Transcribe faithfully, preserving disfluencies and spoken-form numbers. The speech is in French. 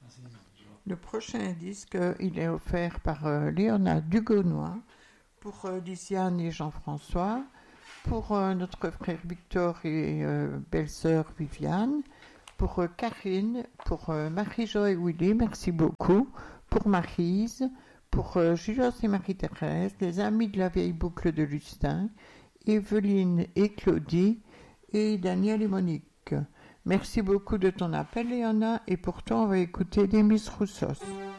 Le prochain disque, il est offert par euh, Léona Dugonnois pour euh, Lisiane et Jean-François, pour euh, notre frère Victor et euh, belle-sœur Viviane, pour euh, Karine, pour euh, Marie-Jo et Willy, merci beaucoup, pour Maryse, pour euh, Julius et Marie-Thérèse, les amis de la vieille boucle de Lustin, Evelyne et Claudie, et Daniel et Monique. Merci beaucoup de ton appel, Léona, et pour toi, on va écouter Demis Roussos.